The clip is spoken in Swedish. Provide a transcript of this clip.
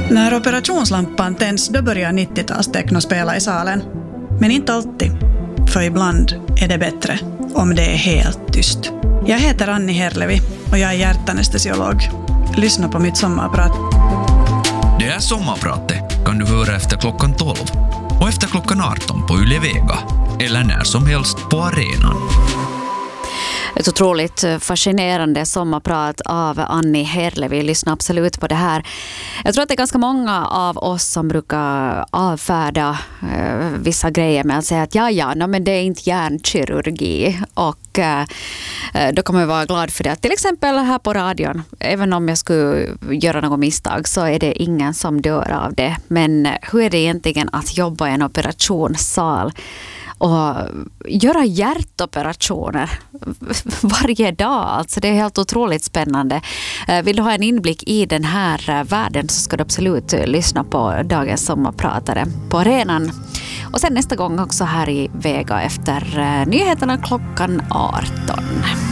När operationslampan tänds då börjar 90-talsteckno spela i salen. Men inte alltid, för ibland är det bättre om det är helt tyst. Jag heter Annie Herlevi och jag är hjärtanestesiolog. Lyssna på mitt sommarprat. Det är sommarpratet kan du höra efter klockan 12 och efter klockan 18 på Yle Vega eller när som helst på arenan. Ett otroligt fascinerande sommarprat av Annie Herlevi. Lyssna absolut på det här. Jag tror att det är ganska många av oss som brukar avfärda vissa grejer med att säga att men det är inte hjärnkirurgi. Och då kommer jag vara glad för det. Till exempel här på radion, även om jag skulle göra något misstag så är det ingen som dör av det. Men hur är det egentligen att jobba i en operationssal och göra hjärtoperationer varje dag? Alltså det är helt otroligt spännande. Vill du ha en inblick i den här världen så ska du absolut lyssna på dagens sommarpratare på arenan. Och sen nästa gång också här i Vega efter nyheterna klockan 18.